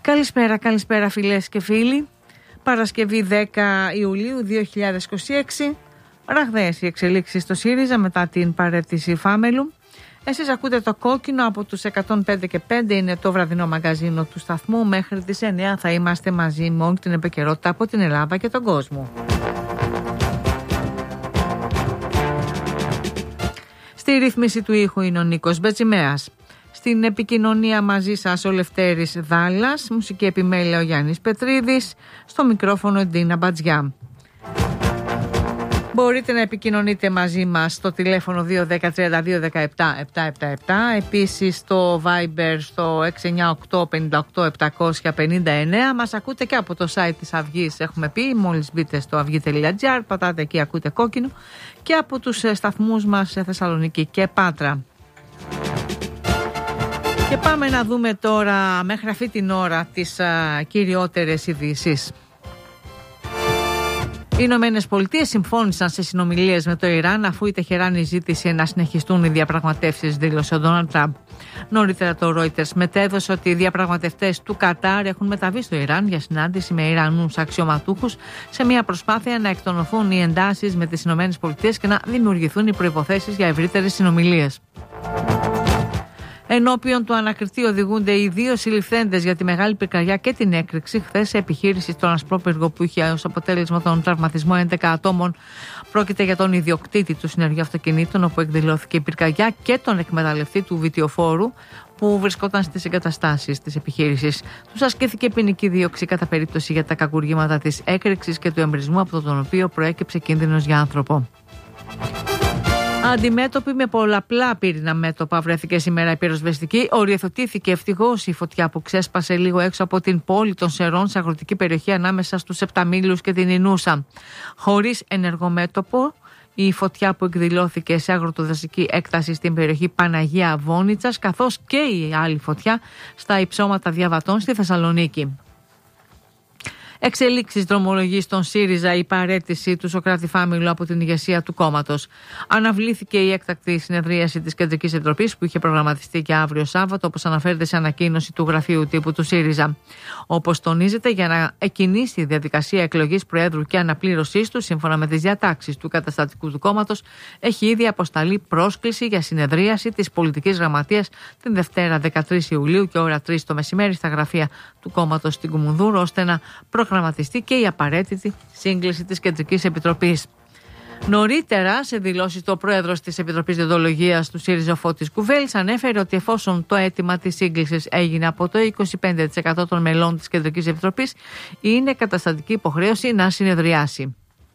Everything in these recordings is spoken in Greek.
Καλησπέρα φιλές και φίλοι. Παρασκευή 10 Ιουλίου 2026. Ραγδαίες οι εξελίξεις στο ΣΥΡΙΖΑ μετά την παραίτηση Φάμελου. Εσείς ακούτε το Κόκκινο από τους 105 και 5, είναι το βραδινό μαγκαζίνο του σταθμού. Μέχρι τις 9 θα είμαστε μαζί με όλη την επικαιρότητα από την Ελλάδα και τον κόσμο. Στη ρύθμιση του ήχου είναι ο Νίκος Μπετζημέας. Στην επικοινωνία μαζί σας ο Λευτέρης Δάλλας, μουσική επιμέλεια ο Γιάννης Πετρίδης, στο μικρόφωνο Ντίνα Μπατζιά. Μπορείτε να επικοινωνείτε μαζί μας στο τηλέφωνο 210-3217-777, επίσης στο Viber στο 698-58-759. Μας ακούτε και από το site της Αυγής, έχουμε πει, μόλις μπείτε στο αυγή.gr, πατάτε εκεί, ακούτε Κόκκινο, και από τους σταθμούς μας σε Θεσσαλονίκη και Πάτρα. Και πάμε να δούμε τώρα μέχρι αυτή την ώρα τις κυριότερες ειδήσεις. Οι Ηνωμένες Πολιτείες συμφώνησαν σε συνομιλίες με το Ιράν αφού η Τεχεράνη ζήτησε να συνεχιστούν οι διαπραγματεύσεις, δήλωσε ο Ντόναλντ Τραμπ. Νωρίτερα το Reuters μετέδωσε ότι οι διαπραγματευτές του Κατάρ έχουν μεταβεί στο Ιράν για συνάντηση με Ιρανούς αξιωματούχους σε μια προσπάθεια να εκτονωθούν οι εντάσεις με τις Ηνωμένες Πολιτείες και να δημιουργηθούν οι προϋποθέσεις για ευρύτερες συνομιλίες. Ενώπιον του ανακριτή οδηγούνται οι δύο συλληφθέντες για τη μεγάλη πυρκαγιά και την έκρηξη χθες σε επιχείρηση στον Ασπρόπυργο που είχε ως αποτέλεσμα τον τραυματισμό 11 ατόμων. Πρόκειται για τον ιδιοκτήτη του συνεργείου αυτοκινήτων όπου εκδηλώθηκε η πυρκαγιά και τον εκμεταλλευτή του βιτιοφόρου που βρισκόταν στις εγκαταστάσεις της επιχείρησης. Τους ασκήθηκε ποινική δίωξη κατά περίπτωση για τα κακουργήματα της έκρηξης και του εμπρισμού από τον οποίο προέκυψε κίνδυνος για άνθρωπο. Αντιμέτωπη με πολλαπλά πύρινα μέτωπα βρέθηκε σήμερα η πυροσβεστική. Οριοθετήθηκε ευτυχώς η φωτιά που ξέσπασε λίγο έξω από την πόλη των Σερών σε αγροτική περιοχή ανάμεσα στους Επταμήλους και την Ινούσα. Χωρίς ενεργομέτωπο, η φωτιά που εκδηλώθηκε σε αγροτοδασική έκταση στην περιοχή Παναγία Βόνιτσας, καθώς και η άλλη φωτιά στα υψώματα Διαβατών στη Θεσσαλονίκη. Εξελίξεις δρομολογεί στον ΣΥΡΙΖΑ η παραίτηση του Σωκράτη Φάμελου από την ηγεσία του κόμματος. Αναβλήθηκε η έκτακτη συνεδρίαση της Κεντρικής Επιτροπής που είχε προγραμματιστεί και αύριο Σάββατο, όπως αναφέρεται σε ανακοίνωση του γραφείου τύπου του ΣΥΡΙΖΑ. Όπως τονίζεται, για να εκκινήσει η διαδικασία εκλογής Προέδρου και αναπλήρωσής του, σύμφωνα με τις διατάξεις του καταστατικού του κόμματος, έχει ήδη αποσταλεί πρόσκληση για συνεδρίαση της πολιτικής γραμματείας την Δευτέρα 13 Ιουλίου και ώρα 3 το μεσημέρι στα γραφεία του κόμματος στην Κουμουνδούρου, ώστε να προγραμματιστεί και η απαραίτητη σύγκληση της Κεντρικής Επιτροπής. Νωρίτερα, σε δηλώσεις του Πρόεδρος της Επιτροπής Διοντολογίας του ΣΥΡΙΖΑ, Φώτης Κουβέλης, ανέφερε ότι εφόσον το αίτημα της σύγκλησης έγινε από το 25% των μελών της Κεντρικής Επιτροπής, είναι καταστατική υποχρέωση να συνεδριάσει.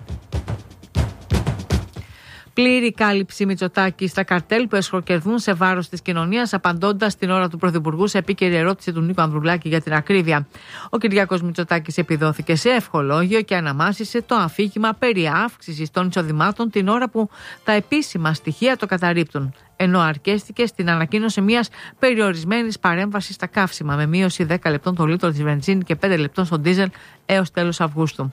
Πλήρη κάλυψη Μητσοτάκη στα καρτέλ που εσχροκερδούν σε βάρος της κοινωνίας, απαντώντας την ώρα του Πρωθυπουργού σε επίκαιρη ερώτηση του Νίκου Ανδρουλάκη για την ακρίβεια. Ο Κυριάκος Μητσοτάκης επιδόθηκε σε ευχολόγιο και αναμάσισε το αφήγημα περί αύξησης των εισοδημάτων την ώρα που τα επίσημα στοιχεία το καταρρίπτουν. Ενώ αρκέστηκε στην ανακοίνωση μιας περιορισμένης παρέμβασης στα καύσιμα, με μείωση 10 λεπτών το λίτρο της βενζίνη και 5 λεπτών στον ντίζελ έως τέλος Αυγούστου.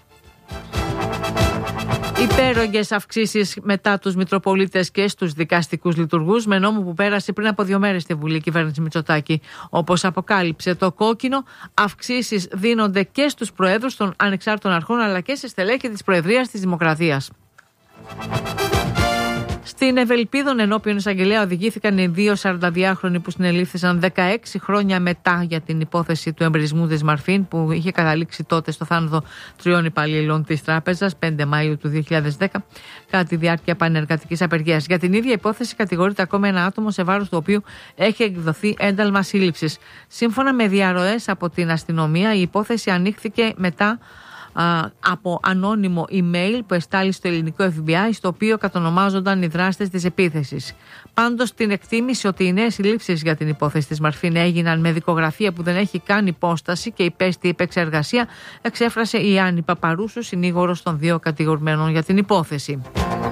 Υπέρογγες αυξήσεις μετά τους Μητροπολίτες και στους δικαστικούς λειτουργούς με νόμο που πέρασε πριν από 2 μέρες στη Βουλή η κυβέρνηση Μητσοτάκη. Όπως αποκάλυψε το Κόκκινο, αυξήσεις δίνονται και στους προέδρους των ανεξάρτητων αρχών αλλά και σε στελέχη της Προεδρίας της Δημοκρατίας. Στην Ευελπίδων ενώπιον εισαγγελέα οδηγήθηκαν οι δύο 42χρονοι που συνελήφθησαν 16 χρόνια μετά για την υπόθεση του εμπρισμού της Μαρφίν που είχε καταλήξει τότε στο θάνατο 3 υπαλλήλων της τράπεζας 5 Μαΐου του 2010 κατά τη διάρκεια πανεργατικής απεργίας. Για την ίδια υπόθεση κατηγορείται ακόμα ένα άτομο σε βάρος του οποίου έχει εκδοθεί ένταλμα σύλληψης. Σύμφωνα με διαρροές από την αστυνομία, η υπόθεση ανοίχθηκε μετά από ανώνυμο email που εστάλει στο ελληνικό FBI, στο οποίο κατονομάζονταν οι δράστες της επίθεσης. Πάντως, την εκτίμηση ότι οι νέες συλλήψεις για την υπόθεση της Μαρφίν έγιναν με δικογραφία που δεν έχει καν υπόσταση και υπέστη επεξεργασία, εξέφρασε η Άννη Παπαρούσου, συνήγορος των δύο κατηγορουμένων για την υπόθεση.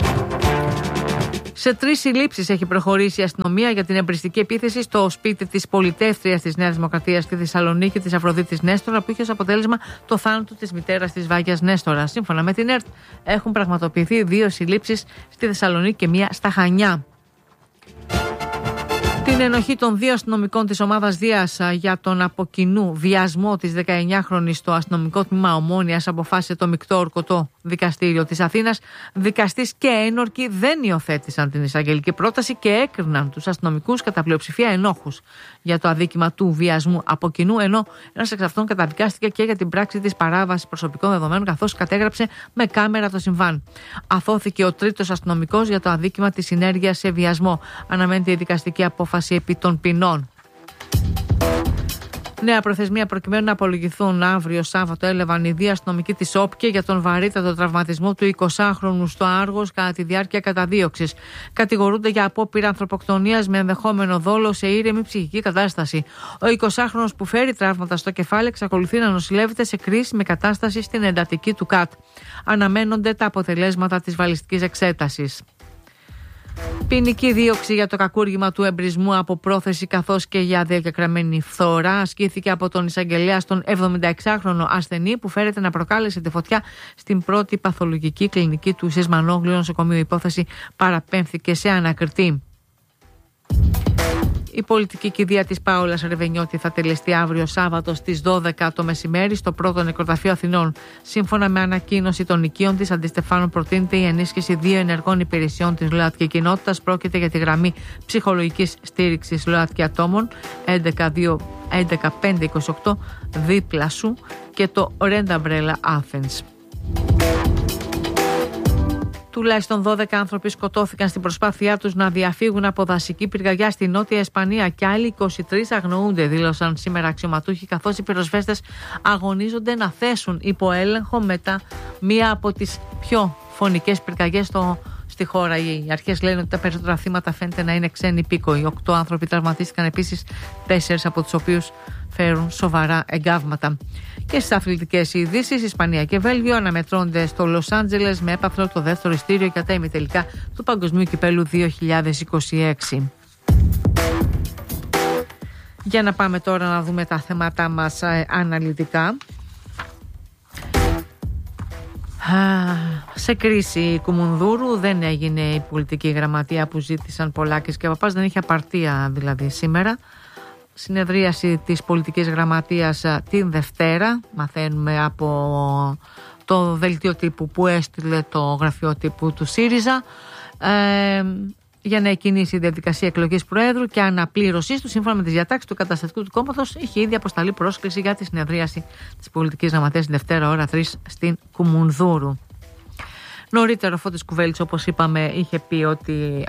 Σε 3 συλλήψεις έχει προχωρήσει η αστυνομία για την εμπριστική επίθεση στο σπίτι της πολιτεύτριας της Νέας Δημοκρατίας στη Θεσσαλονίκη, της Αφροδίτης Νέστορα, που είχε ως αποτέλεσμα το θάνατο της μητέρας της Βάγιας Νέστορα. Σύμφωνα με την ΕΡΤ, έχουν πραγματοποιηθεί 2 συλλήψεις στη Θεσσαλονίκη και 1 στα Χανιά. Την ενοχή των δύο αστυνομικών της ομάδας Δίας για τον από κοινού βιασμό της 19χρονης στο αστυνομικό τμήμα Ομόνοιας αποφάσισε το Μεικτό Ορκωτό Δικαστήριο της Αθήνας. Δικαστής και ένορκοι δεν υιοθέτησαν την εισαγγελική πρόταση και έκριναν τους αστυνομικούς κατά πλειοψηφία ενόχους για το αδίκημα του βιασμού από κοινού, ενώ ένας εξ αυτών καταδικάστηκε και για την πράξη της παράβασης προσωπικών δεδομένων, καθώς κατέγραψε με κάμερα το συμβάν. Αθώθηκε ο τρίτος αστυνομικός για το αδίκημα της συνέργειας σε βιασμό. Αναμένεται η δικαστική απόφαση επί των ποινών. Νέα προθεσμία προκειμένου να απολογηθούν αύριο Σάββατο έλαβαν οι δύο αστυνομικοί της ΟΠΚΕ για τον βαρύτατο τραυματισμό του 20χρονου στο Άργος κατά τη διάρκεια καταδίωξης. Κατηγορούνται για απόπειρα ανθρωποκτονίας με ενδεχόμενο δόλο σε ήρεμη ψυχική κατάσταση. Ο 20χρονος που φέρει τραύματα στο κεφάλι εξακολουθεί να νοσηλεύεται σε κρίσιμη κατάσταση στην εντατική του ΚΑΤ. Αναμένονται τα αποτελέσματα της βαλιστικής εξέτασης. Ποινική δίωξη για το κακούργημα του εμπρισμού από πρόθεση καθώς και για διακεκραμένη φθορά ασκήθηκε από τον εισαγγελέα στον 76χρονο ασθενή που φέρεται να προκάλεσε τη φωτιά στην πρώτη παθολογική κλινική του Σισμανόγλου νοσοκομείου. Η υπόθεση παραπέμφθηκε σε ανακριτή. Η πολιτική κηδεία της Πάολας Ρεβενιώτη θα τελεστεί αύριο Σάββατο στις 12 το μεσημέρι στο πρώτο νεκροταφείο Αθηνών. Σύμφωνα με ανακοίνωση των οικείων της, Αντιστεφάνου προτείνεται η ενίσχυση 2 ενεργών υπηρεσιών της ΛΟΑΤΚΙ κοινότητας. Πρόκειται για τη γραμμή ψυχολογικής στήριξης ΛΟΑΤΚΙ ατόμων 11-528 δίπλα σου και το Rent Umbrella Athens. Τουλάχιστον 12 άνθρωποι σκοτώθηκαν στην προσπάθειά τους να διαφύγουν από δασική πυρκαγιά στη Νότια Ισπανία και άλλοι 23 αγνοούνται, δήλωσαν σήμερα αξιωματούχοι, καθώς οι πυροσβέστες αγωνίζονται να θέσουν υπό έλεγχο μετά μία από τις πιο φωνικές πυρκαγιές στη χώρα. Οι αρχές λένε ότι τα περισσότερα θύματα φαίνεται να είναι ξένοι υπήκοοι. 8 άνθρωποι τραυματίστηκαν επίσης, 4 από τους οποίους φέρουν σοβαρά εγκάβματα. Και στις αθλητικές ειδήσεις, Ισπανία και Βέλγιο αναμετρώνται στο Λος Άντζελες με έπαθλο το δεύτερο ειστήριο για τα ημιτελικά του Παγκοσμίου Κυπέλλου 2026. Για να πάμε τώρα να δούμε τα θέματα μας αναλυτικά. Σε κρίση Κουμουνδούρου δεν έγινε η πολιτική γραμματεία που ζήτησαν Πολάκης και Παπάς, δεν είχε απαρτία δηλαδή σήμερα. Συνεδρίαση της πολιτικής γραμματείας την Δευτέρα, μαθαίνουμε από το δελτίο τύπου που έστειλε το γραφείο τύπου του ΣΥΡΙΖΑ, για να εκκινήσει η διαδικασία εκλογής Προέδρου και αναπλήρωσής του σύμφωνα με τις διατάξεις του καταστατικού του κόμματος. Είχε ήδη αποσταλεί πρόσκληση για τη συνεδρίαση της πολιτικής γραμματείας την Δευτέρα ώρα 3 στην Κουμουνδούρου. Νωρίτερα ο Φώτης Κουβέλης, όπως είπαμε, είχε πει ότι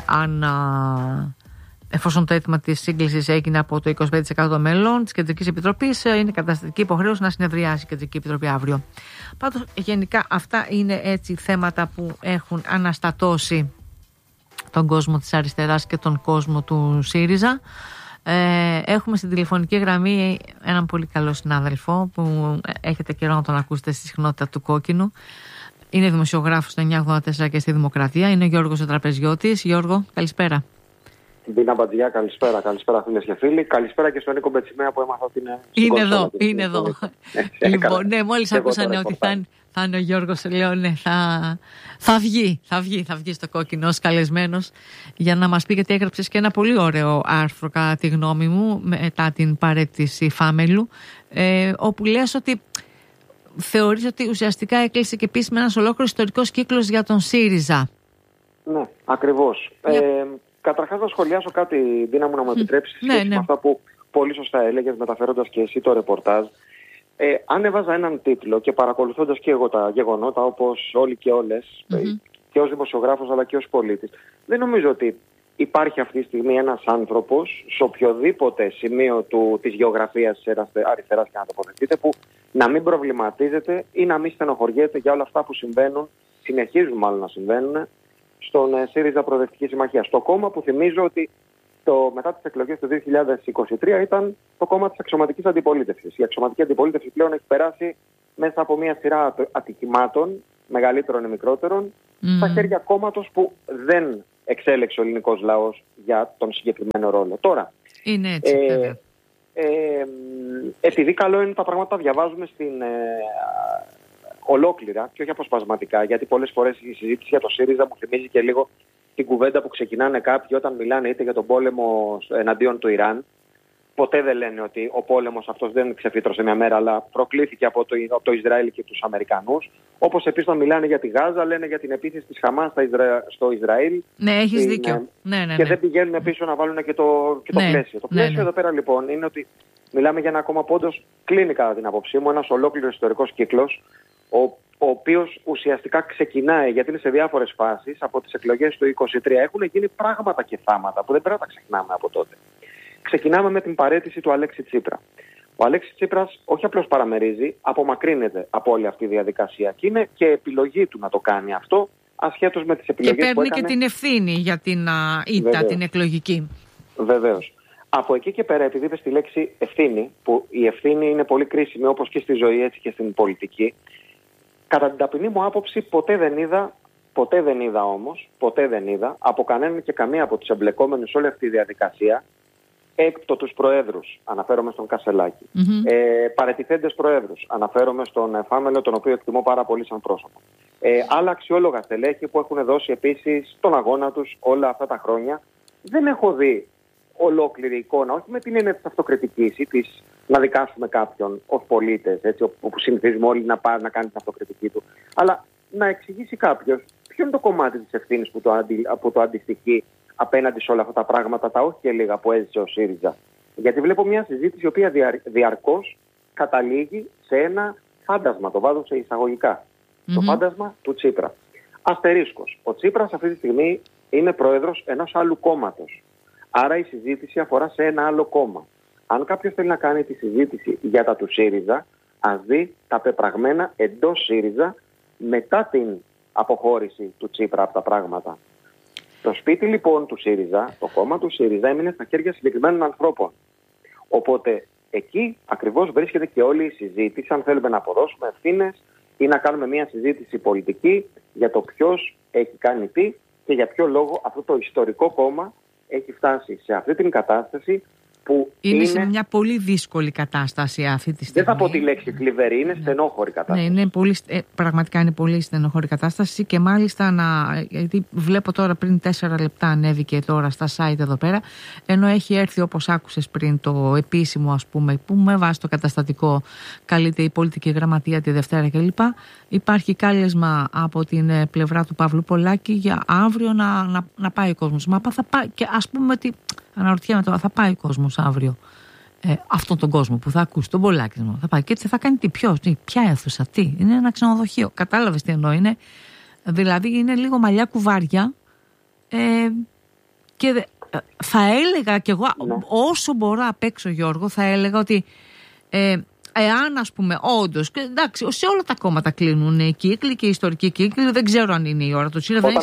εφόσον το αίτημα της σύγκλησης έγινε από το 25% των μελών της Κεντρικής Επιτροπής, είναι καταστατική υποχρέωση να συνεδριάσει η Κεντρική Επιτροπή αύριο. Πάντως, γενικά αυτά είναι έτσι θέματα που έχουν αναστατώσει τον κόσμο της αριστεράς και τον κόσμο του ΣΥΡΙΖΑ. Έχουμε στην τηλεφωνική γραμμή έναν πολύ καλό συνάδελφο που έχετε καιρό να τον ακούσετε στη συχνότητα του Κόκκινου. Είναι δημοσιογράφος στο 984 και στη Δημοκρατία. Είναι ο Γιώργος ο Τραπεζιώτης. Γιώργο, καλησπέρα. Μπίνα Μπατζιά, καλησπέρα. Καλησπέρα, φίλες και φίλοι. Καλησπέρα και στον Νίκο Μπετσιμέα που έμαθα ότι είναι εδώ. Λοιπόν, ναι, μόλις ακούσανε ότι θα είναι ο Γιώργος, λέω ναι, θα βγει στο Κόκκινο ως καλεσμένος για να μας πει, γιατί έγραψες και ένα πολύ ωραίο άρθρο κατά τη γνώμη μου μετά την παρέτηση Φάμελου, όπου λες ότι θεωρείς ότι ουσιαστικά έκλεισε και επίσης με ένας ολόκληρος ιστορικός κύκλος για τον ΣΥΡΙΖΑ. Ναι, ακριβώς. Καταρχάς να σχολιάσω κάτι, Δίνα μου, να μου επιτρέψεις, με αυτά που πολύ σωστά έλεγες μεταφέροντας και εσύ το ρεπορτάζ. Αν έβαζα έναν τίτλο και παρακολουθώντας και εγώ τα γεγονότα, όπως όλοι και όλες, και ως δημοσιογράφος αλλά και ως πολίτης, δεν νομίζω ότι υπάρχει αυτή τη στιγμή ένας άνθρωπος σε οποιοδήποτε σημείο της γεωγραφίας της αριστεράς και να τοποθετείτε, που να μην προβληματίζεται ή να μην στενοχωριέται για όλα αυτά που συμβαίνουν, συνεχίζουν μάλλον να συμβαίνουν, στον ΣΥΡΙΖΑ Προοδευτική Συμμαχία. Στο κόμμα που θυμίζω ότι μετά τις εκλογές του 2023 ήταν το κόμμα της αξιωματικής αντιπολίτευσης. Η αξιωματική αντιπολίτευση πλέον έχει περάσει μέσα από μια σειρά ατυχημάτων, μεγαλύτερων ή μικρότερων, στα χέρια κόμματος που δεν εξέλεξε ο ελληνικός λαός για τον συγκεκριμένο ρόλο. Τώρα, είναι έτσι, επειδή καλό είναι τα πράγματα να διαβάζουμε ολόκληρα και όχι αποσπασματικά, γιατί πολλές φορές η συζήτηση για το ΣΥΡΙΖΑ μου θυμίζει και λίγο στην κουβέντα που ξεκινάνε κάποιοι όταν μιλάνε είτε για τον πόλεμο εναντίον του Ιράν. Ποτέ δεν λένε ότι ο πόλεμος αυτός δεν ξεφύτρωσε μια μέρα, αλλά προκλήθηκε από το Ισραήλ και τους Αμερικανούς. Όπως επίσης όταν μιλάνε για τη Γάζα, λένε για την επίθεση της Χαμάς στο Ισραήλ. Ναι, έχεις δίκιο. Ναι. Και δεν πηγαίνουν πίσω να βάλουν και το πλαίσιο. Το πλαίσιο εδώ πέρα λοιπόν είναι ότι μιλάμε για ένα ακόμα πόντος, κλείνει κατά την άποψή μου, ένας ολόκληρος ιστορικός κύκλος, ο οποίος ουσιαστικά ξεκινάει, γιατί είναι σε διάφορες φάσεις, από τις εκλογές του 2023 έχουν γίνει πράγματα και θάματα που δεν πρέπει να τα ξεχνάμε από τότε. Ξεκινάμε με την παραίτηση του Αλέξη Τσίπρα. Ο Αλέξης Τσίπρας όχι απλώς παραμερίζει, απομακρύνεται από όλη αυτή τη διαδικασία και είναι και επιλογή του να το κάνει αυτό, ασχέτως με τις επιλογές που έκανε. Και παίρνει και την ευθύνη για την ήττα, την εκλογική. Βεβαίως. Από εκεί και πέρα, επειδή είπες τη λέξη ευθύνη, που η ευθύνη είναι πολύ κρίσιμη όπως και στη ζωή έτσι και στην πολιτική, κατά την ταπεινή μου άποψη ποτέ δεν είδα από κανέναν και καμία από τους εμπλεκόμενους σε όλη αυτή τη διαδικασία έκπτωτους προέδρους, αναφέρομαι στον Κασελάκη, παραιτηθέντες προέδρους, αναφέρομαι στον Φάμελο, τον οποίο εκτιμώ πάρα πολύ σαν πρόσωπο. Άλλα αξιόλογα στελέχη που έχουν δώσει επίσης τον αγώνα τους όλα αυτά τα χρόνια. Δεν έχω δει ολόκληρη εικόνα, όχι με την έννοια της αυτοκριτικής ή της να δικάσουμε κάποιον ως πολίτες, έτσι, όπου συνηθίζουμε όλοι να κάνει την αυτοκριτική του, αλλά να εξηγήσει κάποιος ποιο είναι το κομμάτι της ευθύνης που το αντιστοιχεί απέναντι σε όλα αυτά τα πράγματα, τα όχι και λίγα που έζησε ο ΣΥΡΙΖΑ. Γιατί βλέπω μια συζήτηση η οποία διαρκώς καταλήγει σε ένα φάντασμα, το βάζω σε εισαγωγικά. Το φάντασμα του Τσίπρα. Αστερίσκος. Ο Τσίπρας αυτή τη στιγμή είναι πρόεδρος ενός άλλου κόμματος. Άρα η συζήτηση αφορά σε ένα άλλο κόμμα. Αν κάποιος θέλει να κάνει τη συζήτηση για τα του ΣΥΡΙΖΑ, ας δει τα πεπραγμένα εντός ΣΥΡΙΖΑ μετά την αποχώρηση του Τσίπρα από τα πράγματα. Το σπίτι λοιπόν του ΣΥΡΙΖΑ, το κόμμα του ΣΥΡΙΖΑ, έμεινε στα χέρια συγκεκριμένων ανθρώπων. Οπότε εκεί ακριβώς βρίσκεται και όλη η συζήτηση, αν θέλουμε να αποδώσουμε ευθύνες ή να κάνουμε μια συζήτηση πολιτική για το ποιος έχει κάνει τι και για ποιο λόγο αυτό το ιστορικό κόμμα έχει φτάσει σε αυτή την κατάσταση που είναι σε μια πολύ δύσκολη κατάσταση αυτή τη στιγμή. Δεν θα πω τη λέξη θλιβερή, είναι στενόχωρη κατάσταση. Ναι, πραγματικά είναι πολύ στενόχωρη κατάσταση και μάλιστα γιατί βλέπω τώρα πριν 4 λεπτά ανέβηκε τώρα στα site εδώ πέρα, ενώ έχει έρθει όπως άκουσες πριν το επίσημο ας πούμε, που με βάση το καταστατικό καλείται η πολιτική γραμματεία τη Δευτέρα κλπ. Υπάρχει κάλεσμα από την πλευρά του Παύλου Πολάκη για αύριο να πάει ο κόσμος. Μα θα πάει και ας πούμε ότι αναρωτιέμαι τώρα, θα πάει ο κόσμος αύριο αυτόν τον κόσμο που θα ακούσει τον Πολάκη θα πάει και θα κάνει ποια αίθουσα, τι, είναι ένα ξενοδοχείο, κατάλαβες τι εννοώ, δηλαδή είναι λίγο μαλλιά κουβάρια και θα έλεγα κι εγώ όσο μπορώ απ' έξω Γιώργο θα έλεγα ότι εάν ας πούμε όντως, εντάξει, σε όλα τα κόμματα κλείνουν οι κύκλοι και οι ιστορικοί κύκλοι, δεν ξέρω αν είναι η ώρα του.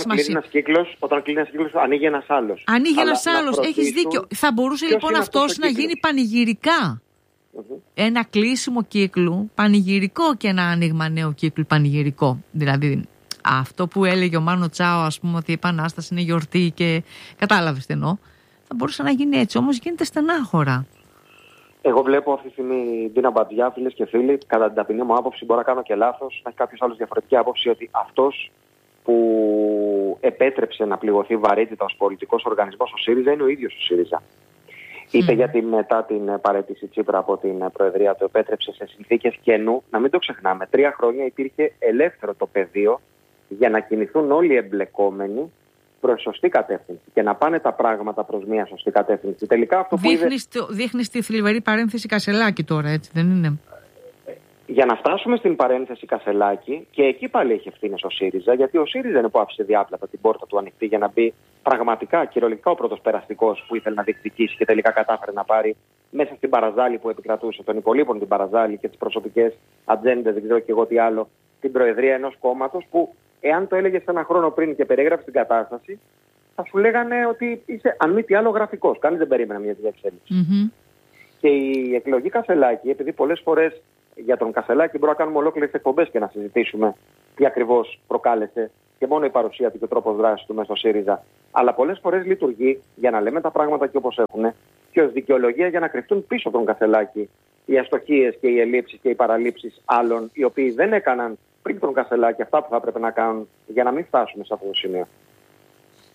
Όταν κλείνει ένας κύκλος, ανοίγει ένας άλλος. Ανοίγει ένας άλλος, έχεις δίκιο. Θα μπορούσε λοιπόν αυτός να γίνει πανηγυρικά. Ένα κλείσιμο κύκλου, πανηγυρικό και ένα άνοιγμα νέου κύκλου πανηγυρικό. Δηλαδή αυτό που έλεγε ο Μάνο Τσάο, ας πούμε, ότι η Επανάσταση είναι γιορτή και κατάλαβες τι εννοώ. Θα μπορούσε να γίνει έτσι, όμως γίνεται στενάχωρα. Εγώ βλέπω αυτή τη στιγμή Ντίνα Μπατζιά, φίλες και φίλοι, κατά την ταπεινή μου άποψη, μπορώ να κάνω και λάθος, να έχει κάποιος άλλος διαφορετική άποψη, ότι αυτός που επέτρεψε να πληγωθεί βαρύτητα ως πολιτικός οργανισμός ο ΣΥΡΙΖΑ είναι ο ίδιος ο ΣΥΡΙΖΑ. Είτε γιατί μετά την παραίτηση Τσίπρα από την Προεδρία του επέτρεψε σε συνθήκες κενού, να μην το ξεχνάμε, 3 χρόνια υπήρχε ελεύθερο το πεδίο για να κινηθούν όλοι οι εμπλεκόμενοι προς σωστή κατεύθυνση και να πάνε τα πράγματα προς μια σωστή κατεύθυνση. Τελικά αυτό που δείχνεις τη θλιβερή παρένθεση Κασελάκη τώρα, έτσι δεν είναι? Για να φτάσουμε στην παρένθεση Κασελάκη, και εκεί πάλι έχει ευθύνες ο ΣΥΡΙΖΑ, γιατί ο ΣΥΡΙΖΑ είναι που άφησε διάπλατα την πόρτα του ανοιχτή για να μπει πραγματικά κυριολεκτικά ο πρώτος περαστικός που ήθελε να διεκδικήσει και τελικά κατάφερε να πάρει μέσα στην παραζάλη που επικρατούσε, των υπολείπων την παραζάλη και τις προσωπικές ατζέντες, δεν ξέρω και εγώ τι άλλο, την προεδρία ενός κόμματος που, εάν το έλεγες ένα χρόνο πριν και περιέγραψε την κατάσταση, θα σου λέγανε ότι είσαι, αν μη τι άλλο, γραφικός. Κανείς δεν περίμενε μια τέτοια εξέλιξη. Και η εκλογή Κασελάκη, επειδή πολλές φορές για τον Κασελάκη μπορούμε να κάνουμε ολόκληρες εκπομπές και να συζητήσουμε τι ακριβώς προκάλεσε και μόνο η παρουσία του και ο τρόπος δράσης του μέσα στο ΣΥΡΙΖΑ. Αλλά πολλές φορές λειτουργεί για να λέμε τα πράγματα και όπως έχουν και ως δικαιολογία για να κρυφτούν πίσω τον Κασελάκη οι αστοχίες και οι ελλείψεις και οι παραλήψεις άλλων, οι οποίοι δεν έκαναν πριν τον Κασελάκη αυτά που θα έπρεπε να κάνουν για να μην φτάσουμε σε αυτό το σημείο.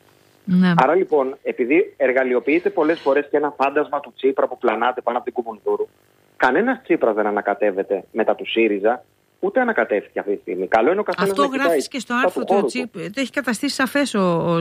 Ναι. Άρα λοιπόν, επειδή εργαλειοποιείται πολλές φορές και ένα φάντασμα του Τσίπρα που πλανάται πάνω από την Κουμουνδούρου, κανένας Τσίπρας δεν ανακατεύεται μετά του ΣΥΡΙΖΑ, ούτε ανακατεύτηκε αυτή τη στιγμή. Καλό είναι ο καθένας. Αυτό γράφει και στο άρθρο του Τσίπρα. Έχει καταστήσει σαφές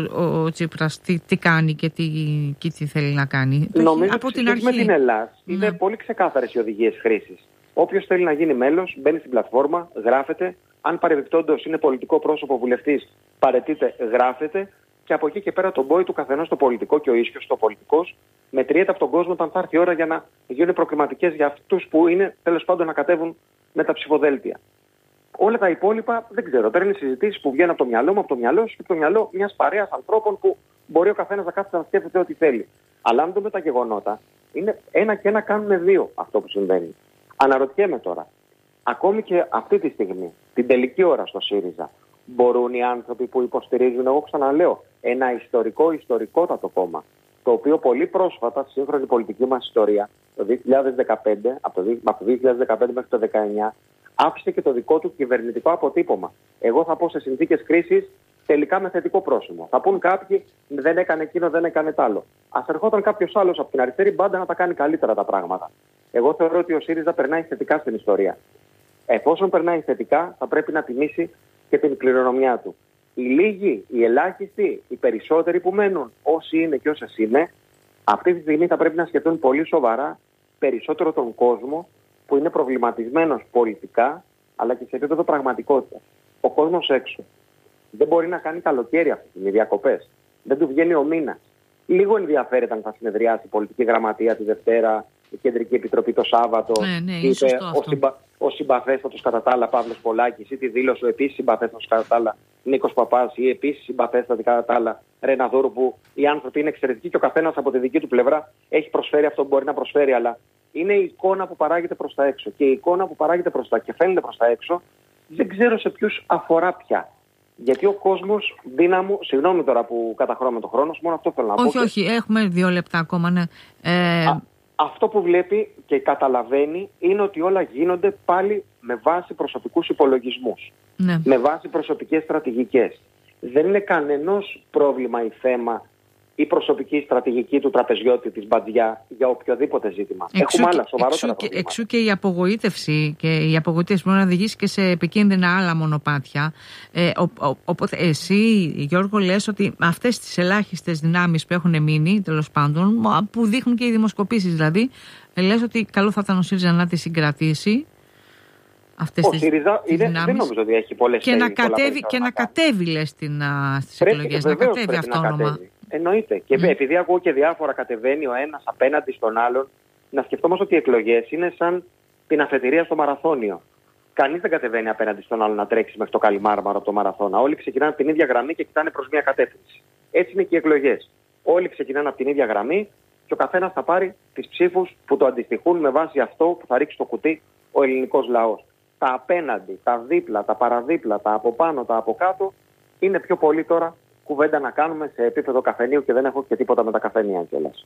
ο Τσίπρας τι κάνει και τι θέλει να κάνει. Νομίζω από ότι την αρχή. Με την Ελλάδα είναι πολύ ξεκάθαρες οι οδηγίες χρήσης. Όποιος θέλει να γίνει μέλος, μπαίνει στην πλατφόρμα, γράφεται. Αν παρεμπιπτόντως είναι πολιτικό πρόσωπο βουλευτής, παραιτείται, γράφεται. Και από εκεί και πέρα τον πόη του καθενός στο πολιτικό και ο ίσιος στο πολιτικός μετριέται από τον κόσμο όταν θα έρθει η ώρα για να γίνουν προκριματικές για αυτούς που είναι τέλος πάντων να κατέβουν με τα ψηφοδέλτια. Όλα τα υπόλοιπα δεν ξέρω. Τώρα είναι συζητήσεις που βγαίνουν από το μυαλό μου, από το μυαλό σου και από το μυαλό μιας παρέας ανθρώπων που μπορεί ο καθένας να κάθεται να σκέφτεται ό,τι θέλει. Αλλά αν δούμε τα γεγονότα, είναι 1 και 1 κάνουν 2 αυτό που συμβαίνει. Αναρωτιέμαι τώρα, ακόμη και αυτή τη στιγμή, την τελική ώρα στο ΣΥΡΙΖΑ, μπορούν οι άνθρωποι που υποστηρίζουν, εγώ ξαναλέω, ένα ιστορικότατο κόμμα, το οποίο πολύ πρόσφατα, στη σύγχρονη πολιτική μας ιστορία, το 2015, από το 2015 μέχρι το 2019, άφησε και το δικό του κυβερνητικό αποτύπωμα. Εγώ θα πω σε συνθήκες κρίσης, τελικά με θετικό πρόσημο. Θα πούν κάποιοι, δεν έκανε εκείνο, δεν έκανε τ' άλλο. Ας ερχόταν κάποιος άλλος από την αριστερή μπάντα να τα κάνει καλύτερα τα πράγματα. Εγώ θεωρώ ότι ο ΣΥΡΙΖΑ περνάει θετικά στην ιστορία. Εφόσον περνάει θετικά, θα πρέπει να τιμήσει και την κληρονομιά του. Οι λίγοι, οι ελάχιστοι, οι περισσότεροι που μένουν, όσοι είναι και όσες είναι, αυτή τη στιγμή θα πρέπει να σκεφτούν πολύ σοβαρά περισσότερο τον κόσμο που είναι προβληματισμένος πολιτικά, αλλά και σε επίπεδο πραγματικότητα. Ο κόσμος έξω δεν μπορεί να κάνει καλοκαίρι αυτή τη στιγμή, διακοπές. Δεν του βγαίνει ο μήνας. Λίγο ενδιαφέρεται αν θα συνεδριάσει η πολιτική γραμματεία τη Δευτέρα, η Κεντρική Επιτροπή το Σάββατο. Είπε ο συμπαθέστατος κατά τα άλλα Παύλος Πολάκης, ή τη δήλωσε ο επίσης συμπαθέστατος κατά τα άλλα Νίκος Παπάς, ή επίσης συμπαθέστατη κατά τα άλλα Ρένα Δούρου, που οι άνθρωποι είναι εξαιρετικοί και ο καθένας από τη δική του πλευρά έχει προσφέρει αυτό που μπορεί να προσφέρει. Αλλά είναι η εικόνα που παράγεται προς τα έξω. Και η εικόνα που παράγεται προς τα και φαίνεται προς τα έξω, δεν ξέρω σε ποιους αφορά πια. Γιατί ο κόσμος, δύναμου, συγγνώμη τώρα που καταχρώμε το χρόνο, μόνο αυτό θέλω να πω. Όχι, έχουμε 2 λεπτά ακόμα, ναι. Αυτό που βλέπει και καταλαβαίνει είναι ότι όλα γίνονται πάλι με βάση προσωπικούς υπολογισμούς. Ναι. Με βάση προσωπικές στρατηγικές. Δεν είναι κανενός πρόβλημα ή θέμα η προσωπική στρατηγική του τραπεζιώτη της Μπατζιά για οποιοδήποτε ζήτημα. Έχουμε άλλα σοβαρότερα προβλήματα. Εξού και η απογοήτευση, και η απογοήτευση μπορεί να οδηγήσει και σε επικίνδυνα άλλα μονοπάτια. Οπότε εσύ, Γιώργο, λες ότι αυτές τις ελάχιστες δυνάμεις που έχουν μείνει, τέλος πάντων, που δείχνουν και οι δημοσκοπήσεις δηλαδή, λες ότι καλό θα ήταν ο ΣΥΡΙΖΑ να τη συγκρατήσει. Ο ΣΥΡΙΖΑ δεν νομίζω ότι έχει πολλές και να κατέβει, λες, στις εκλογές. Να κατέβει αυτόνομα. Εννοείται. Και επειδή ακούω και διάφορα κατεβαίνει ο ένας απέναντι στον άλλον, να σκεφτόμαστε ότι οι εκλογές είναι σαν την αφετηρία στο μαραθώνιο. Κανείς δεν κατεβαίνει απέναντι στον άλλον να τρέξει μέχρι το Καλιμάρμαρο από το μαραθώνα. Όλοι ξεκινάνε από την ίδια γραμμή και κοιτάνε προς μια κατεύθυνση. Έτσι είναι και οι εκλογές. Όλοι ξεκινάνε από την ίδια γραμμή και ο καθένας θα πάρει τις ψήφους που το αντιστοιχούν με βάση αυτό που θα ρίξει στο κουτί ο ελληνικός λαός. Τα απέναντι, τα δίπλα, τα παραδίπλα, τα από πάνω, τα από κάτω είναι πιο πολύ τώρα κουβέντα να κάνουμε σε επίπεδο καφενείου και δεν έχω και τίποτα με τα καφενεία κιόλας.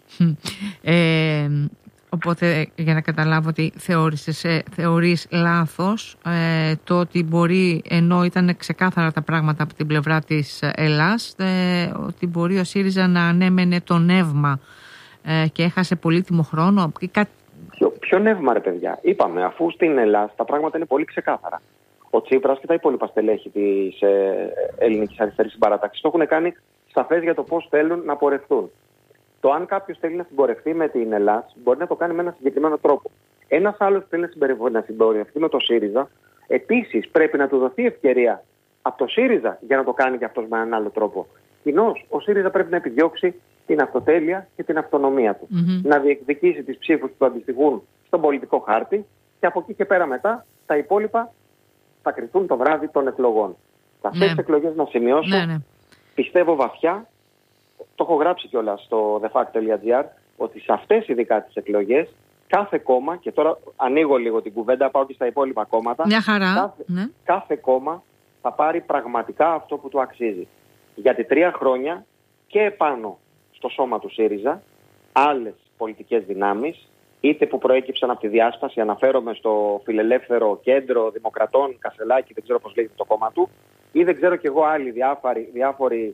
Οπότε για να καταλάβω ότι θεωρείς λάθος το ότι μπορεί, ενώ ήταν ξεκάθαρα τα πράγματα από την πλευρά της Ελλάς, ότι μπορεί ο ΣΥΡΙΖΑ να ανέμενε το νεύμα και έχασε πολύτιμο χρόνο. Ποιο νεύμα, ρε παιδιά? Είπαμε, αφού στην Ελλάδα τα πράγματα είναι πολύ ξεκάθαρα. Ο Τσίπρας και τα υπόλοιπα στελέχη της ελληνικής αριστερής συμπαράταξης το έχουν κάνει σαφές για το πώς θέλουν να πορευτούν. Το αν κάποιος θέλει να συμπορευτεί με την Ελλάδα μπορεί να το κάνει με ένα συγκεκριμένο τρόπο. Ένας άλλος θέλει να συμπορευτεί με το ΣΥΡΙΖΑ, επίσης πρέπει να του δοθεί ευκαιρία από το ΣΥΡΙΖΑ για να το κάνει και αυτός με έναν άλλο τρόπο. Κοινώς, ο ΣΥΡΙΖΑ πρέπει να επιδιώξει την αυτοτέλεια και την αυτονομία του. Να διεκδικήσει τις ψήφους που του αντιστοιχούν στον πολιτικό χάρτη και από εκεί και πέρα μετά τα υπόλοιπα θα κριθούν το βράδυ των εκλογών. Αυτές τις εκλογές να σημειώσω, πιστεύω βαθιά, το έχω γράψει κιόλας στο thefact.gr, ότι σε αυτές ειδικά τις εκλογές κάθε κόμμα, και τώρα ανοίγω λίγο την κουβέντα, πάω και στα υπόλοιπα κόμματα, μια χαρά, κάθε κόμμα θα πάρει πραγματικά αυτό που του αξίζει. Γιατί 3 χρόνια και επάνω στο σώμα του ΣΥΡΙΖΑ, άλλες πολιτικές δυνάμεις, είτε που προέκυψαν από τη διάσπαση, αναφέρομαι στο Φιλελεύθερο Κέντρο Δημοκρατών, Κασελάκη, δεν ξέρω πώς λέγεται το κόμμα του, ή δεν ξέρω κι εγώ άλλοι διάφοροι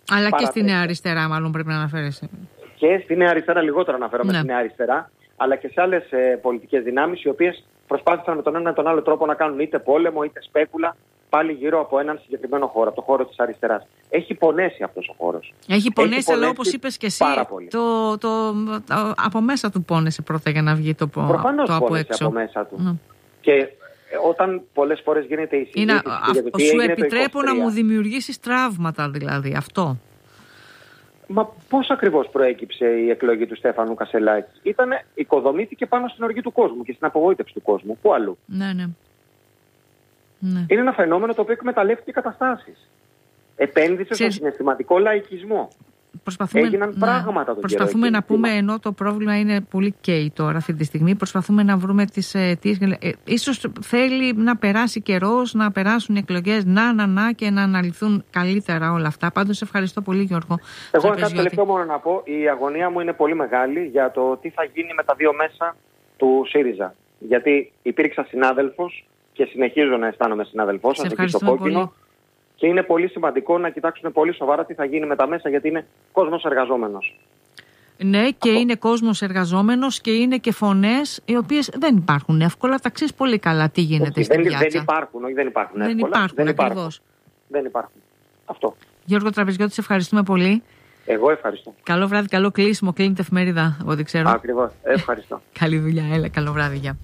Αλλά και στη Νέα Αριστερά, μάλλον πρέπει να αναφέρεσαι. Και στη Νέα Αριστερά, λιγότερο αναφέρομαι στη Νέα Αριστερά, αλλά και σε άλλες πολιτικές δυνάμεις, οι οποίες προσπάθησαν με τον ένα ή τον άλλο τρόπο να κάνουν είτε πόλεμο είτε σπέκουλα πάλι γύρω από έναν συγκεκριμένο χώρο, από το χώρο της αριστεράς. Έχει πονέσει αυτός ο χώρος. Έχει πονέσει, αλλά όπως είπες και εσύ, από μέσα του πόνεσε πρώτα για να βγει το από έξω. Προφανώς πόνεσε από μέσα του. Και όταν πολλές φορές γίνεται η συζήτηση. Σου επιτρέπω να μου δημιουργήσεις τραύματα, δηλαδή, αυτό. Μα πώς ακριβώς προέκυψε η εκλογή του Στέφανου Κασελάκη? Οικοδομήθηκε πάνω στην οργή του κόσμου και στην απογοήτευση του κόσμου. Πού αλλού? Ναι. Είναι ένα φαινόμενο το οποίο εκμεταλλεύτηκε καταστάσεις. Επένδυσε στον συναισθηματικό λαϊκισμό. Έγιναν πράγματα τον Προσπαθούμε να πούμε, ενώ το πρόβλημα είναι πολύ καίει τώρα αυτή τη στιγμή, προσπαθούμε να βρούμε τις αιτίες. Ίσως θέλει να περάσει καιρός, να περάσουν οι εκλογές, και να αναλυθούν καλύτερα όλα αυτά. Πάντως ευχαριστώ πολύ, Γιώργο. Εγώ κάτι τελευταίο μόνο να πω. Η αγωνία μου είναι πολύ μεγάλη για το τι θα γίνει με τα δύο μέσα του ΣΥΡΙΖΑ. Γιατί υπήρξα συνάδελφος και συνεχίζω να αισθάνομαι συνάδελφός σας εκεί στο κόκκινο. Πολύ. Και είναι πολύ σημαντικό να κοιτάξουν πολύ σοβαρά τι θα γίνει με τα μέσα, γιατί είναι κόσμος εργαζόμενος. Ναι, και είναι κόσμος εργαζόμενος και είναι και φωνές οι οποίες δεν υπάρχουν εύκολα. Τα ξέρεις πολύ καλά τι γίνεται στην πιάτσα. Δεν υπάρχουν εύκολα. Δεν υπάρχουν. Δεν υπάρχουν. Αυτό. Γιώργο Τραπεζιώτη, σε ευχαριστούμε πολύ. Εγώ ευχαριστώ. Καλό βράδυ, καλό κλείσιμο. Κλείνεται εφημερίδα, ό,τι ξέρω. Ακριβώς. Ευχαριστώ. Καλή δουλειά. Έλα, καλό βράδυ. Γεια.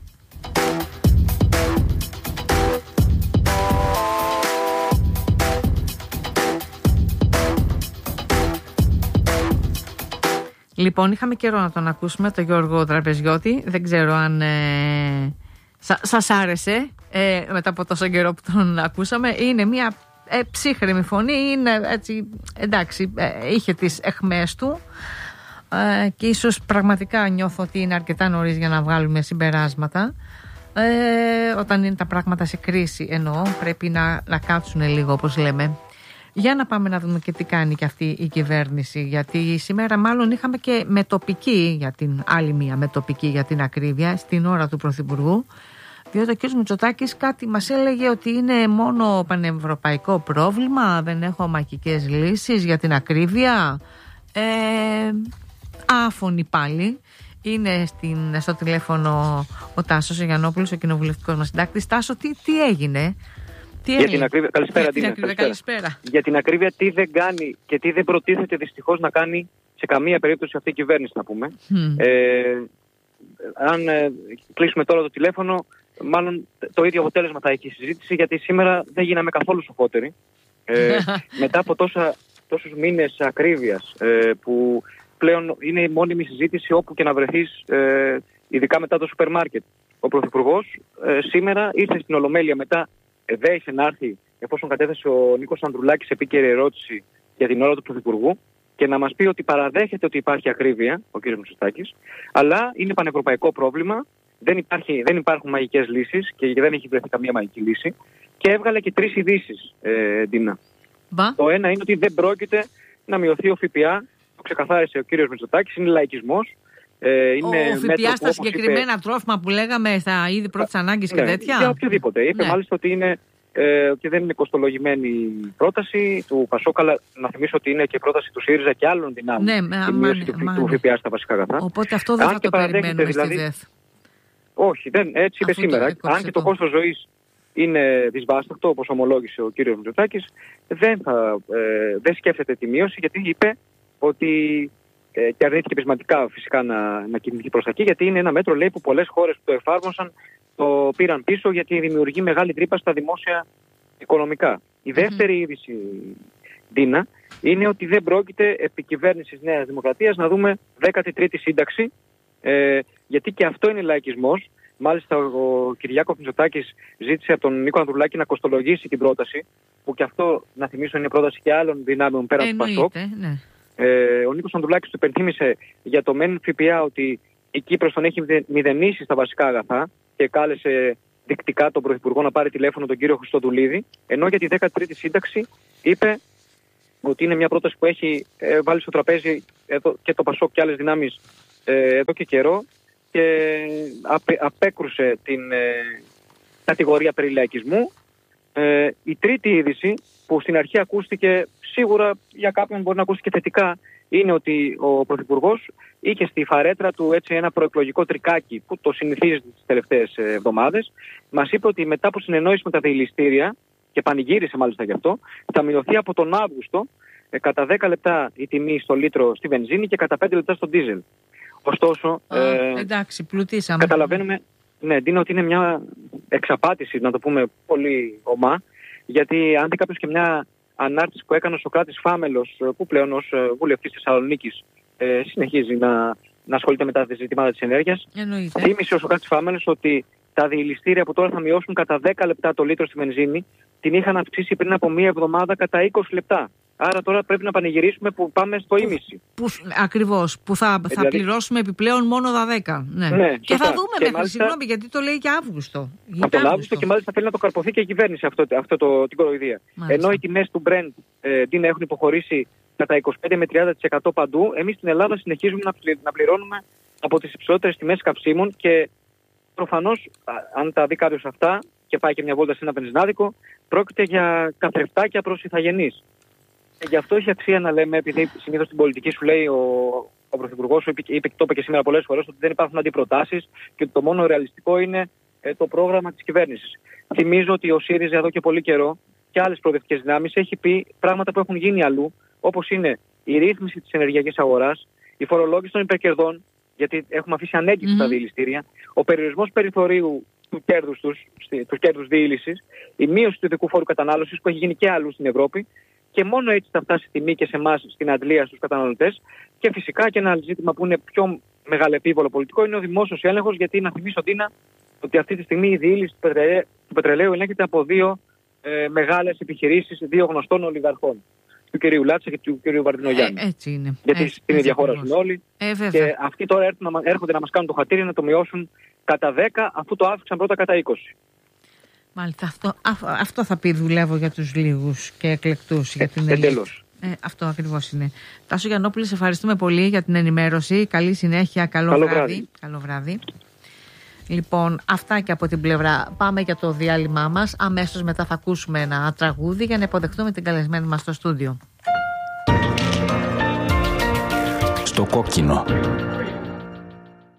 Λοιπόν, είχαμε καιρό να τον ακούσουμε, τον Γιώργο Τραπεζιώτη. Δεν ξέρω αν σας άρεσε μετά από τόσο καιρό που τον ακούσαμε. Είναι μια ψύχρεμη φωνή, είναι έτσι, εντάξει, είχε τις αιχμές του και ίσως πραγματικά νιώθω ότι είναι αρκετά νωρίς για να βγάλουμε συμπεράσματα. Όταν είναι τα πράγματα σε κρίση εννοώ, πρέπει να κάτσουν λίγο, όπως λέμε. Για να πάμε να δούμε και τι κάνει και αυτή η κυβέρνηση, γιατί σήμερα μάλλον είχαμε και μετοπική, για την άλλη μία μετοπική για την ακρίβεια, στην ώρα του Πρωθυπουργού, διότι ο κ. Μητσοτάκης κάτι μας έλεγε ότι είναι μόνο πανευρωπαϊκό πρόβλημα, δεν έχω μαγικές λύσεις για την ακρίβεια. Άφωνη πάλι. Είναι στο τηλέφωνο ο Τάσος Γιαννόπουλος, ο κοινοβουλευτικός μας συντάκτης. Τάσο, τι έγινε? Για την ακρίβεια, καλησπέρα. Για την ακρίβεια, τι δεν κάνει και τι δεν προτίθεται δυστυχώς να κάνει σε καμία περίπτωση αυτή η κυβέρνηση, να πούμε. Αν κλείσουμε τώρα το τηλέφωνο, μάλλον το ίδιο αποτέλεσμα θα έχει η συζήτηση, γιατί σήμερα δεν γίναμε καθόλου σοφότεροι. Μετά από τόσους μήνες ακρίβειας, που πλέον είναι η μόνιμη συζήτηση όπου και να βρεθείς, ειδικά μετά το σούπερ μάρκετ. Ο Πρωθυπουργός σήμερα ήρθε στην Ολομέλεια μετά. Δέησε να έρθει, εφόσον κατέθεσε ο Νίκος Ανδρουλάκης επίκαιρη ερώτηση για την ώρα του Πρωθυπουργού, και να μας πει ότι παραδέχεται ότι υπάρχει ακρίβεια, ο κ. Μητσοτάκης, αλλά είναι πανευρωπαϊκό πρόβλημα, δεν υπάρχουν μαγικές λύσεις και δεν έχει βρεθεί καμία μαγική λύση, και έβγαλε και 3 ειδήσεις, Ντίνα. Το ένα είναι ότι δεν πρόκειται να μειωθεί ο ΦΠΑ, το ξεκαθάρισε ο κ. Μητσοτάκης, είναι λαϊκισμός. Ο ΦΠΑ στα συγκεκριμένα τρόφιμα που λέγαμε, στα είδη πρώτης ανάγκης και τέτοια. Για οποιοδήποτε. Είπε μάλιστα ότι είναι και δεν είναι κοστολογημένη πρόταση του Πασόκ, αλλά να θυμίσω ότι είναι και πρόταση του ΣΥΡΙΖΑ και άλλων δυνάμεων. Η μείωση του ΦΠΑ στα βασικά αγαθά. Οπότε αυτό δεν θα το περιμένουμε δηλαδή, στη ΔΕΘ. Όχι, έτσι είπε σήμερα. Αν και το κόστος ζωής είναι δυσβάσταχτο, όπως ομολόγησε ο κ. Μητσοτάκης, δεν σκέφτεται τη μείωση, γιατί είπε ότι. Και αρνήθηκε πεισματικά φυσικά να κινηθεί προς τα εκεί, γιατί είναι ένα μέτρο, λέει, που πολλές χώρες που το εφάρμοσαν το πήραν πίσω, γιατί δημιουργεί μεγάλη τρύπα στα δημόσια οικονομικά. Η δεύτερη είδηση, Ντίνα, είναι ότι δεν πρόκειται επί κυβέρνησης Νέας Δημοκρατίας να δούμε 13η σύνταξη, γιατί και αυτό είναι λαϊκισμός. Μάλιστα ο Κυριάκος Μητσοτάκης ζήτησε από τον Νίκο Ανδρουλάκη να κοστολογήσει την πρόταση, που και αυτό, να θυμίσω, είναι πρόταση και άλλων δυνάμεων πέραν του Πασόκ. Ναι. Ο Νίκος Ανδρουλάκης του υπενθύμησε για το μεν ΦΠΑ ότι η Κύπρος τον έχει μηδενίσει στα βασικά αγαθά και κάλεσε δεικτικά τον Πρωθυπουργό να πάρει τηλέφωνο τον κύριο Χριστοδουλίδη, ενώ για τη 13η σύνταξη είπε ότι είναι μια πρόταση που έχει βάλει στο τραπέζι και το Πασόκ και άλλες δυνάμεις εδώ και καιρό, και απέκρουσε την κατηγορία περί λαϊκισμού Η τρίτη είδηση που στην αρχή ακούστηκε, σίγουρα για κάποιον μπορεί να ακούστηκε θετικά, είναι ότι ο Πρωθυπουργός είχε στη φαρέτρα του έτσι ένα προεκλογικό τρικάκι που το συνηθίζει τις τελευταίες εβδομάδες. Μας είπε ότι μετά από συνεννόηση με τα διελιστήρια, και πανηγύρισε μάλιστα γι' αυτό, θα μειωθεί από τον Αύγουστο κατά 10 λεπτά η τιμή στο λίτρο στη βενζίνη και κατά 5 λεπτά στο ντίζελ. Ωστόσο, εντάξει, πλουτίσαμε. Καταλαβαίνουμε, ναι, Ντίνα, ότι είναι μια εξαπάτηση, να το πούμε πολύ ομά, γιατί αν δει κάποιος και μια ανάρτηση που έκανε ο Σωκράτης Φάμελος, που πλέον ως βουλευτής Θεσσαλονίκης συνεχίζει να ασχολείται με τα ζητήματα της ενέργειας, θύμισε ο Σωκράτης Φάμελος ότι τα διελιστήρια που τώρα θα μειώσουν κατά 10 λεπτά το λίτρο στη βενζίνη την είχαν αυξήσει πριν από μία εβδομάδα κατά 20 λεπτά. Άρα τώρα πρέπει να πανηγυρίσουμε που πάμε στο ήμιση. Ακριβώς, που θα πληρώσουμε επιπλέον μόνο τα 10. Ναι. Και θα δούμε μέχρι, μάλιστα, συγγνώμη, γιατί το λέει και Αύγουστο. Από τον Αύγουστο και μάλιστα θέλει να το καρποθεί και η κυβέρνηση την κοροϊδία. Ενώ οι τιμές του Brent έχουν υποχωρήσει κατά 25 με 30% παντού, εμείς στην Ελλάδα συνεχίζουμε να πληρώνουμε από τις υψηλότερες τιμές καυσίμων και προφανώς, αν τα δει κάποιος αυτά και πάει και μια βόλτα σε ένα βενζινάδικο, πρόκειται για καθρεφτάκια προς ηθαγενείς. Και γι' αυτό έχει αξία να λέμε, επειδή συνήθως στην πολιτική σου λέει ο Πρωθυπουργός, το είπε και σήμερα πολλές φορές, ότι δεν υπάρχουν αντιπροτάσεις και ότι το μόνο ρεαλιστικό είναι το πρόγραμμα της κυβέρνησης. Θυμίζω ότι ο ΣΥΡΙΖΑ εδώ και πολύ καιρό και άλλες προοδευτικές δυνάμεις έχει πει πράγματα που έχουν γίνει αλλού, όπως είναι η ρύθμιση της ενεργειακής αγοράς, η φορολόγηση των υπερκερδών, γιατί έχουμε αφήσει ανέγκυτα τα διελιστήρια, ο περιορισμός περιθωρίου του κέρδους διήλυσης, η μείωση του ειδικού φόρου κατανάλωσης που έχει γίνει και αλλού στην Ευρώπη. Και μόνο έτσι θα φτάσει η τιμή και σε εμάς στην αντλία στους καταναλωτές. Και φυσικά και ένα άλλο ζήτημα που είναι πιο μεγαλεπίβολο πολιτικό είναι ο δημόσιος έλεγχος. Γιατί να θυμίσω, Ντίνα, ότι αυτή τη στιγμή η διήλυση του πετρελαίου ελέγχεται από δύο μεγάλες επιχειρήσεις, δύο γνωστών ολιγαρχών. Του κ. Λάτσα και του κ. Βαρδινογιάννη. Έτσι είναι. Γιατί στην ίδια χώρα ζουν όλοι. Και αυτοί τώρα έρχονται να μας κάνουν το χατήρι να το μειώσουν κατά 10, αφού το αύξησαν πρώτα κατά 20. Μάλιστα, αυτό θα πει δουλεύω για τους λίγους και εκλεκτούς για την Ελλάδα. Αυτό ακριβώς είναι. Τάσο Γιαννόπουλε, σε ευχαριστούμε πολύ για την ενημέρωση. Καλή συνέχεια, καλό βράδυ. Λοιπόν, αυτά και από την πλευρά. Πάμε για το διάλειμμά μας. Αμέσως μετά θα ακούσουμε ένα τραγούδι για να υποδεχτούμε την καλεσμένη μας στο στούντιο. Στο κόκκινο.